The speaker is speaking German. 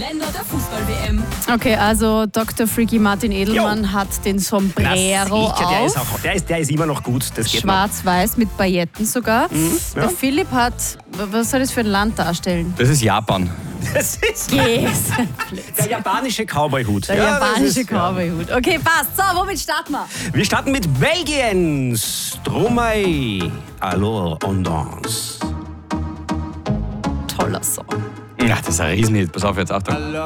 Länder der Fußball-WM. Okay, also Dr. Freaky Martin Edelmann hat den Sombrero auf. Der ist immer noch gut. Das geht noch. Schwarz-weiß mit Pailletten sogar. ja. Der Philipp hat, was soll das für ein Land darstellen? Das ist Japan. Das ist Yes. der japanische Cowboy-Hut. Der Ja, das japanische ist- Cowboy-Hut. Okay, passt. So, womit starten wir? Wir starten mit Belgien. Stromae. Alors, on danse. Toller Song. Ja, das ist ein Riesenhit. Pass auf jetzt, Achtung.